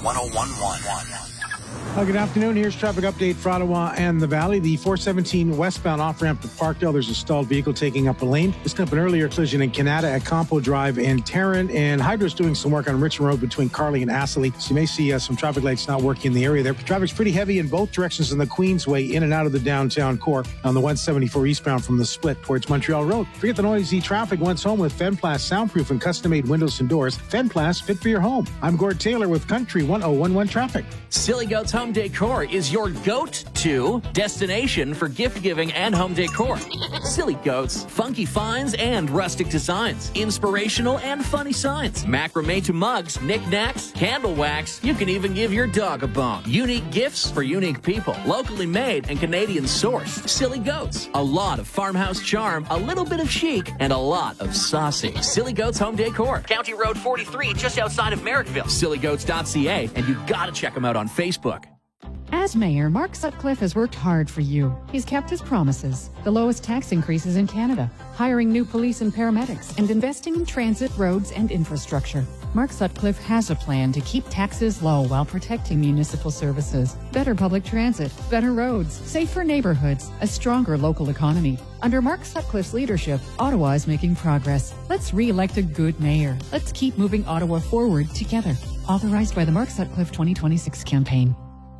1011. Good afternoon. Here's traffic update for Ottawa and the Valley. The 417 westbound off-ramp to Parkdale. There's a stalled vehicle taking up a lane. Just up an earlier collision in Canada at Campo Drive in Tarrant. And Hydro's doing some work on Richmond Road between Carly and Astley. So you may see some traffic lights not working in the area there. Traffic's pretty heavy in both directions in the Queensway, in and out of the downtown core on the 174 eastbound from the split towards Montreal Road. Forget the noisy traffic once home with Fenplast soundproof and custom-made windows and doors. Fenplast, fit for your home. I'm Gord Taylor with Country 1011 Traffic. Silly Goats Home Decor is your go-to destination for gift giving and home decor. Silly Goats, funky finds and rustic designs, inspirational and funny signs, macrame to mugs, knickknacks, candle wax. You can even give your dog a bone. Unique gifts for unique people, locally made and Canadian sourced. Silly Goats, a lot of farmhouse charm, a little bit of chic, and a lot of saucy. Silly Goats Home Decor, County Road 43, just outside of Merrickville. SillyGoats.ca, and you gotta check them out on Facebook. As mayor, Mark Sutcliffe has worked hard for you. He's kept his promises. The lowest tax increases in Canada, hiring new police and paramedics, and investing in transit, roads, and infrastructure. Mark Sutcliffe has a plan to keep taxes low while protecting municipal services. Better public transit, better roads, safer neighborhoods, a stronger local economy. Under Mark Sutcliffe's leadership, Ottawa is making progress. Let's re-elect a good mayor. Let's keep moving Ottawa forward together. Authorized by the Mark Sutcliffe 2026 campaign.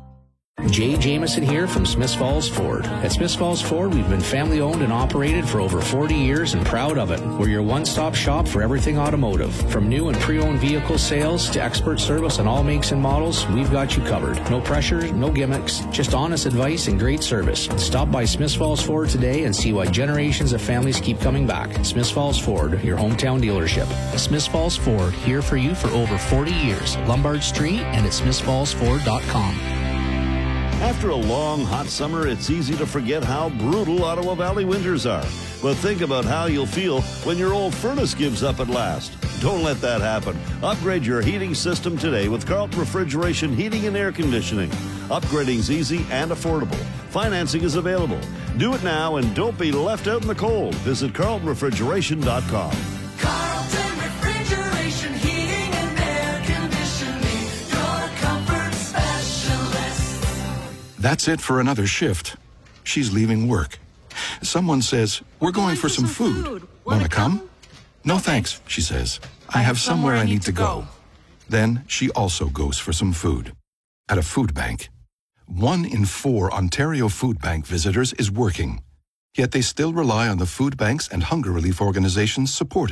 Jay Jameson here from Smiths Falls Ford. At Smiths Falls Ford, we've been family owned and operated for over 40 years and proud of it. We're your one-stop shop for everything automotive. From new and pre-owned vehicle sales to expert service on all makes and models, we've got you covered. No pressure, no gimmicks, just honest advice and great service. Stop by Smiths Falls Ford today and see why generations of families keep coming back. Smiths Falls Ford, your hometown dealership. Smiths Falls Ford, here for you for over 40 years. Lombard Street and at smithsfallsford.com. After a long, hot summer, it's easy to forget how brutal Ottawa Valley winters are. But think about how you'll feel when your old furnace gives up at last. Don't let that happen. Upgrade your heating system today with Carlton Refrigeration Heating and Air Conditioning. Upgrading's easy and affordable. Financing is available. Do it now and don't be left out in the cold. Visit carltonrefrigeration.com. Carlton Refrigeration Heating and Air Conditioning, your comfort specialist. That's it for another shift. She's leaving work. Someone says, "We're going for some food. Wanna come?" "No thanks," she says. "I have somewhere I need to go." Then she also goes for some food. At a food bank. 1 in 4 Ontario Food Bank visitors is working. Yet they still rely on the food banks and hunger relief organizations supported